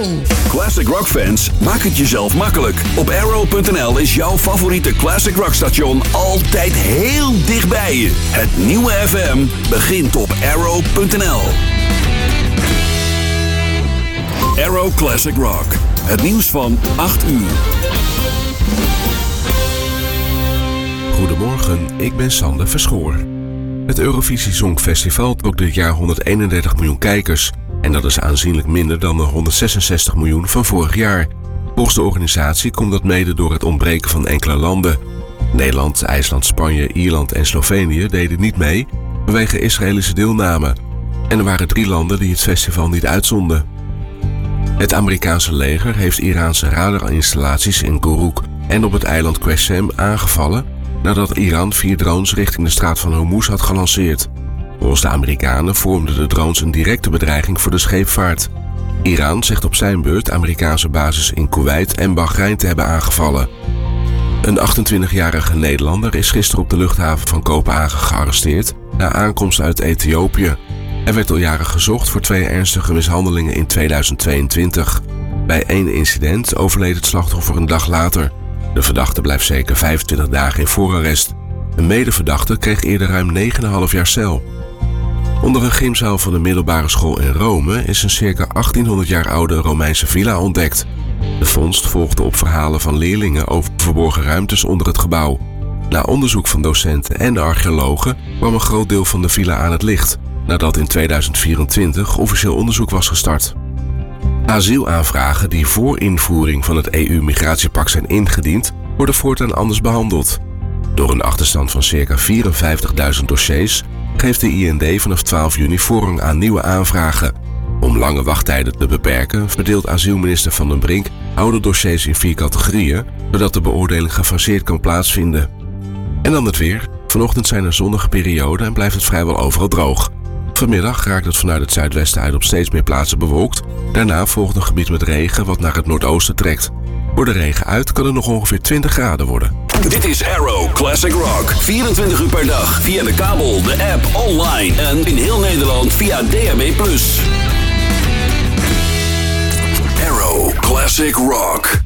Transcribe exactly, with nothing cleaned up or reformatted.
Classic Rock fans, maak het jezelf makkelijk. Op Arrow punt n l is jouw favoriete Classic Rock station altijd heel dichtbij je. Het nieuwe F M begint op Arrow punt n l. Arrow Classic Rock. Het nieuws van acht uur. Goedemorgen, ik ben Sander Verschoor. Het Eurovisie Songfestival trok dit jaar honderdeenendertig miljoen kijkers. En dat is aanzienlijk minder dan de honderdzesenzestig miljoen van vorig jaar. Volgens de organisatie komt dat mede door het ontbreken van enkele landen. Nederland, IJsland, Spanje, Ierland en Slovenië deden niet mee vanwege Israëlische deelname. En er waren drie landen die het festival niet uitzonden. Het Amerikaanse leger heeft Iraanse radarinstallaties in Guruk en op het eiland Qesem aangevallen nadat Iran vier drones richting de straat van Hormuz had gelanceerd. Volgens de Amerikanen vormden de drones een directe bedreiging voor de scheepvaart. Iran zegt op zijn beurt Amerikaanse bases in Kuwait en Bahrein te hebben aangevallen. Een achtentwintigjarige Nederlander is gisteren op de luchthaven van Kopenhagen gearresteerd na aankomst uit Ethiopië. Hij werd al jaren gezocht voor twee ernstige mishandelingen in tweeduizend tweeëntwintig. Bij één incident overleed het slachtoffer een dag later. De verdachte blijft zeker vijfentwintig dagen in voorarrest. Een medeverdachte kreeg eerder ruim negen komma vijf jaar cel. Onder een gymzaal van een middelbare school in Rome is een circa achttienhonderd jaar oude Romeinse villa ontdekt. De vondst volgde op verhalen van leerlingen over verborgen ruimtes onder het gebouw. Na onderzoek van docenten en archeologen kwam een groot deel van de villa aan het licht, nadat in tweeduizend vierentwintig officieel onderzoek was gestart. Asielaanvragen die voor invoering van het E U-migratiepact zijn ingediend, worden voortaan anders behandeld. Door een achterstand van circa vierenvijftigduizend dossiers geeft de I N D vanaf twaalf juni voorrang aan nieuwe aanvragen. Om lange wachttijden te beperken, verdeelt asielminister Van den Brink oude dossiers in vier categorieën, zodat de beoordeling gefaseerd kan plaatsvinden. En dan het weer. Vanochtend zijn er zonnige perioden en blijft het vrijwel overal droog. Vanmiddag raakt het vanuit het zuidwesten uit op steeds meer plaatsen bewolkt. Daarna volgt een gebied met regen wat naar het noordoosten trekt. Voor de regen uit kan het nog ongeveer twintig graden worden. Dit is Arrow Classic Rock. vierentwintig uur per dag via de kabel, de app, online en in heel Nederland via D A B plus. Arrow Classic Rock.